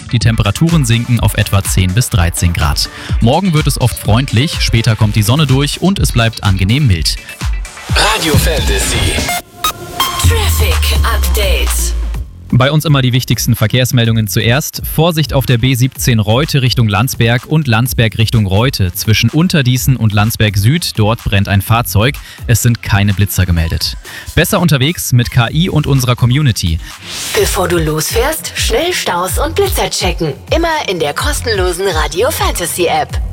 Die Temperaturen sinken auf etwa 10 bis 13 Grad. Morgen wird es oft freundlich, später kommt die Sonne durch und es bleibt angenehm mild. Radio Fantasy. Traffic Update. Bei uns immer die wichtigsten Verkehrsmeldungen zuerst. Vorsicht auf der B17 Reute Richtung Landsberg und Landsberg Richtung Reute. Zwischen Unterdießen und Landsberg Süd, dort brennt ein Fahrzeug. Es sind keine Blitzer gemeldet. Besser unterwegs mit KI und unserer Community. Bevor du losfährst, schnell Staus und Blitzer checken. Immer in der kostenlosen Radio Fantasy App.